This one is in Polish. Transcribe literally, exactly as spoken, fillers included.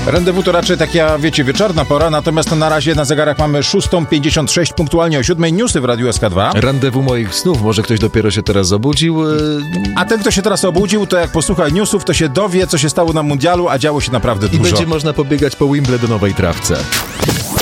Rendezvous to raczej taka, wiecie, wieczorna pora, natomiast na razie na zegarach mamy szósta pięćdziesiąt sześć, punktualnie o siódmej newsy w Radiu S K dwa. Rendezvous moich snów, może ktoś dopiero się teraz obudził. A ten, kto się teraz obudził, to jak posłucha newsów, to się dowie, co się stało na mundialu, a działo się naprawdę I dużo. będzie można pobiegać po Wimbledonowej trawce.